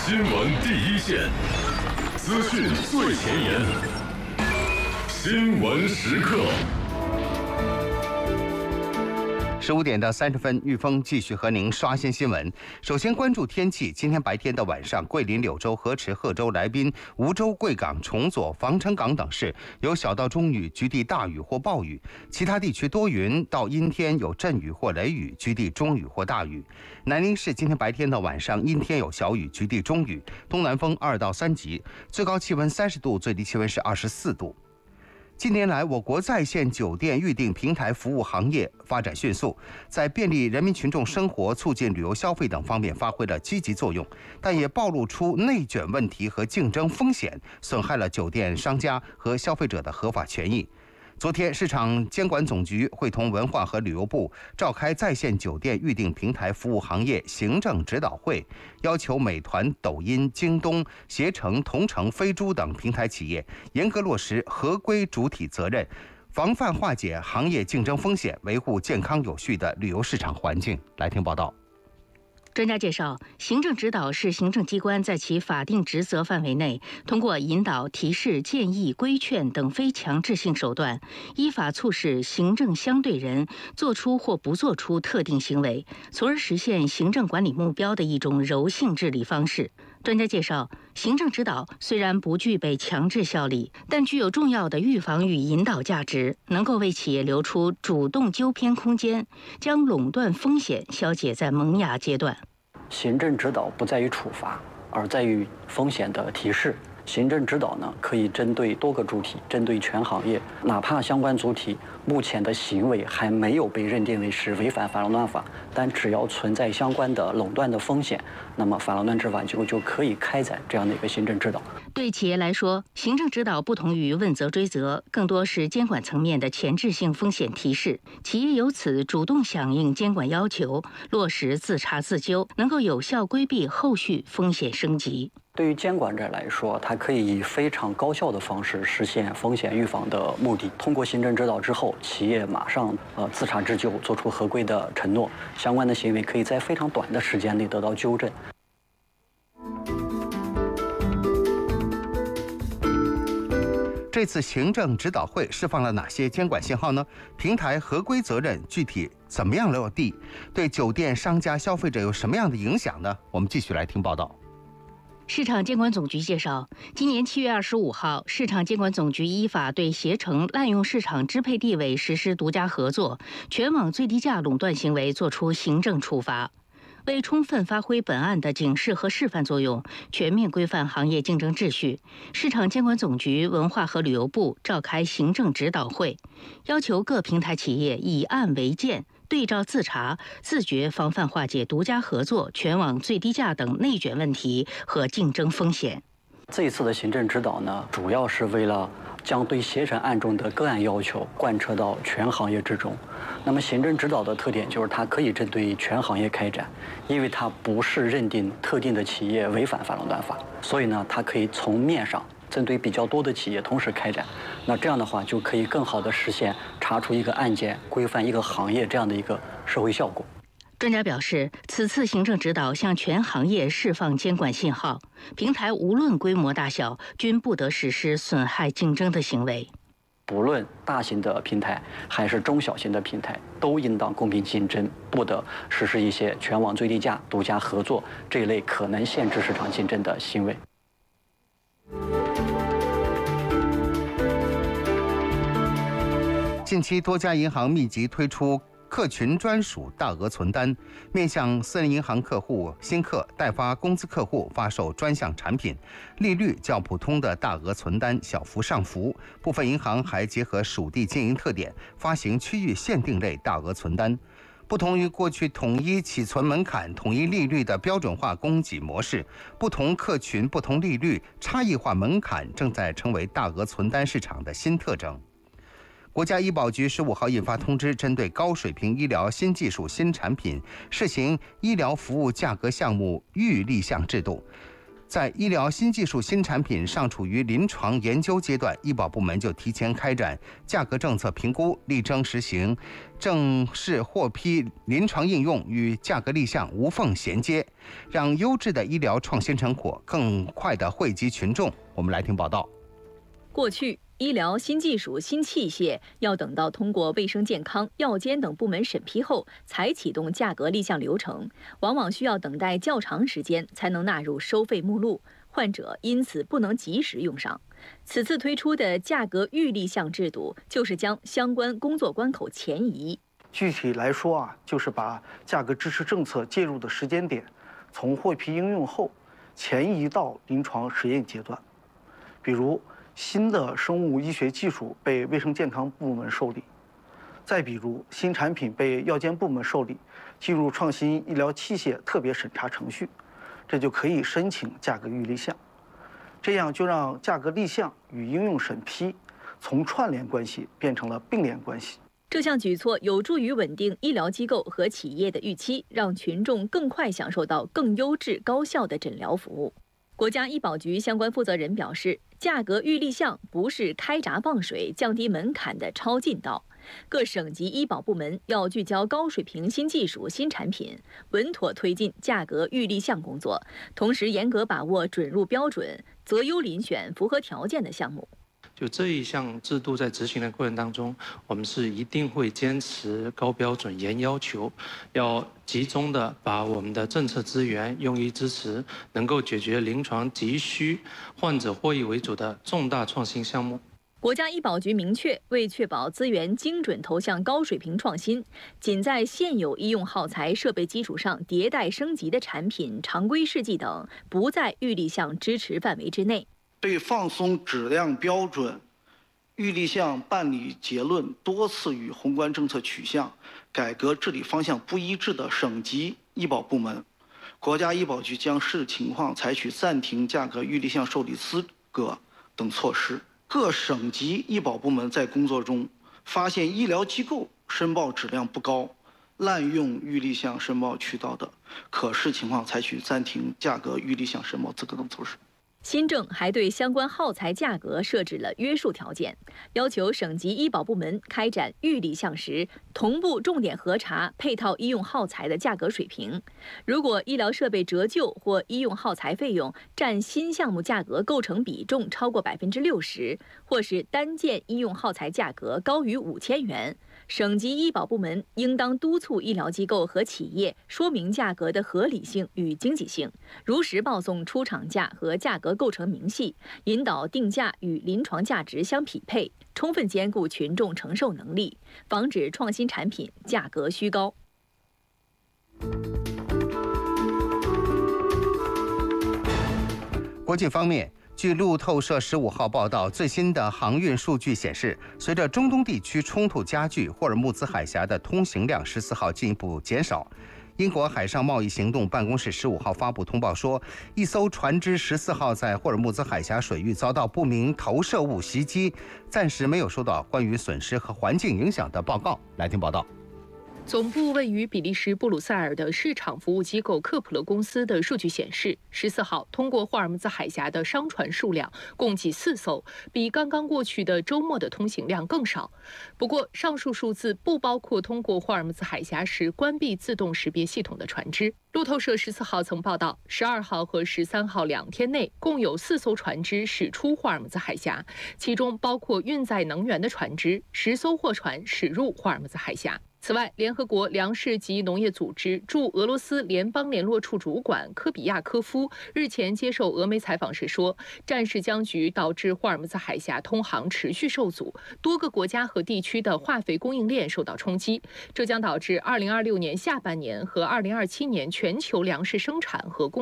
新闻第一线，资讯最前沿，新闻时刻。 15点到30分，玉峰继续和您刷新新闻。首先关注天气，今天白天到晚上，桂林、柳州、河池、贺州、来宾、梧州、贵港、崇左、防城港等市有小到中雨，局地大雨或暴雨；其他地区多云到阴天，有阵雨或雷雨，局地中雨或大雨。南宁市今天白天到晚上阴天有小雨，局地中雨，东南风2到3级，最高气温30度，最低气温是24度。近年来，我国在线酒店预订平台服务行业发展迅速，在便利人民群众生活、促进旅游消费等方面发挥了积极作用，但也暴露出内卷问题和竞争风险，损害了酒店商家和消费者的合法权益。昨天，市场监管总局会同文化和旅游部召开在线酒店预订平台服务行业行政指导会，要求美团、抖音、京东、携程、同程、飞猪等平台企业严格落实合规主体责任，防范化解行业竞争风险，维护健康有序的旅游市场环境。来听报道。 专家介绍，行政指导是行政机关在其法定职责范围内，通过引导、提示、建议、规劝等非强制性手段，依法促使行政相对人做出或不做出特定行为，从而实现行政管理目标的一种柔性治理方式。专家介绍，行政指导虽然不具备强制效力，但具有重要的预防与引导价值，能够为企业留出主动纠偏空间，将垄断风险消解在萌芽阶段。 行政指导不在于处罚，而在于风险的提示。行政指导呢，可以针对多个主体，针对全行业，哪怕相关主体目前的行为还没有被认定为是违反反垄断法，但只要存在相关的垄断的风险，那么反垄断执法机构就可以开展这样的一个行政指导。 对企业来说，行政指导不同于问责追责，更多是监管层面的前置性风险提示。企业由此主动响应监管要求，落实自查自纠，能够有效规避后续风险升级。 对于监管者来说，它可以以非常高效的方式实现风险预防的目的。通过行政指导之后，企业马上自查自纠，做出合规的承诺，相关的行为可以在非常短的时间内得到纠正。 这次行政指导会释放了哪些监管信号呢？平台合规责任具体怎么样落地？对酒店商家、消费者有什么样的影响呢？我们继续来听报道。 市场监管总局介绍，今年7月25号，市场监管总局依法对携程滥用市场支配地位实施独家合作、全网最低价垄断行为作出行政处罚。为充分发挥本案的警示和示范作用，全面规范行业竞争秩序，市场监管总局、文化和旅游部召开行政指导会，要求各平台企业以案为鉴，对照自查，自觉防范化解独家合作、全网最低价等内卷问题和竞争风险。 这一次的行政指导呢，主要是为了将对携程案中的个案要求贯彻到全行业之中。那么行政指导的特点就是它可以针对全行业开展，因为它不是认定特定的企业违反反垄断法，所以呢，它可以从面上针对比较多的企业同时开展。那这样的话，就可以更好地实现查出一个案件、规范一个行业这样的一个社会效果。 专家表示，此次行政指导向全行业释放监管信号，平台无论规模大小，均不得实施损害竞争的行为。 不论大型的平台还是中小型的平台，都应当公平竞争，不得实施一些全网最低价、独家合作这一类可能限制市场竞争的行为。 近期多家银行密集推出客群专属大额存单，面向私人银行客户、新客、代发工资客户发售专项产品，利率较普通的大额存单小幅上浮。部分银行还结合属地经营特点，发行区域限定类大额存单。不同于过去统一起存门槛、统一利率的标准化供给模式，不同客群、不同利率、差异化门槛正在成为大额存单市场的新特征。国家医保局15号印发通知，针对高水平医疗新技术新产品，试行医疗服务价格项目预立项制度。 在医疗新技术、新产品尚处于临床研究阶段，医保部门就提前开展价格政策评估，力争实行正式获批、临床应用与价格立项无缝衔接，让优质的医疗创新成果更快地惠及群众。我们来听报道。 过去，医疗新技术、新器械要等到通过卫生健康、药监等部门审批后，才启动价格立项流程，往往需要等待较长时间才能纳入收费目录，患者因此不能及时用上。此次推出的价格预立项制度，就是将相关工作关口前移。 具体来说就是把价格支持政策介入的时间点，从获批应用后前移到临床实验阶段。比如，新的生物医学技术被卫生健康部门受理，再比如新产品被药监部门受理，进入创新医疗器械特别审查程序，这就可以申请价格预立项。这样就让价格立项与应用审批从串联关系变成了并联关系。 这项举措有助于稳定医疗机构和企业的预期，让群众更快享受到更优质、高效的诊疗服务。国家医保局相关负责人表示，价格预立项不是开闸放水、降低门槛的超近道。各省级医保部门要聚焦高水平新技术、新产品，稳妥推进价格预立项工作，同时严格把握准入标准，择优遴选符合条件的项目。 就这一项制度在执行的过程当中，我们是一定会坚持高标准、严要求，要集中的把我们的政策资源用于支持能够解决临床急需、患者获益为主的重大创新项目。 国家医保局明确，为确保资源精准投向高水平创新，仅在现有医用耗材设备基础上迭代升级的产品、常规试剂等，不在预立项支持范围之内。 对放松质量标准、预立项办理结论多次与宏观政策取向、改革治理方向不一致的省级医保部门，国家医保局将视情况采取暂停价格预立项受理资格等措施。各省级医保部门在工作中发现医疗机构申报质量不高、滥用预立项申报渠道的，可视情况采取暂停价格预立项申报资格等措施。 新政还对相关耗材价格设置了约束条件，要求省级医保部门开展预立项时，同步重点核查配套医用耗材的价格水平。如果医疗设备折旧或医用耗材费用占新项目价格构成比重超过60%，或是单件医用耗材价格高于5000元，省级医保部门应当督促医疗机构和企业说明价格的合理性与经济性，如实报送出厂价和价格构成明细，引导定价与临床价值相匹配，充分兼顾群众承受能力，防止创新产品价格虚高。 国际方面，据路透社15号报道，最新的航运数据显示，随着中东地区冲突加剧，霍尔木兹海峡的通行量14号进一步减少。英国海上贸易行动办公室15号发布通报说，一艘船只14号在霍尔木兹海峡水域遭到不明投射物袭击，暂时没有收到关于损失和环境影响的报告。来听报道。 总部位于比利时布鲁塞尔的市场服务机构科普勒公司的数据显示，14号通过霍尔木兹海峡的商船数量共计4艘，比刚刚过去的周末的通行量更少。不过，上述数字不包括通过霍尔木兹海峡时关闭自动识别系统的船只。路透社14号曾报道，12号和13号2天内，共有4艘船只驶出霍尔木兹海峡，其中包括运载能源的船只，10艘货船驶入霍尔木兹海峡。此外，联合国粮食及农业组织驻俄罗斯联邦联络处主管科比亚科夫日前接受俄媒采访时说，战事僵局导致霍尔木兹海峡通航持续受阻，多个国家和地区的化肥供应链受到冲击，这将导致2026年下半年和2027年全球粮食生产和供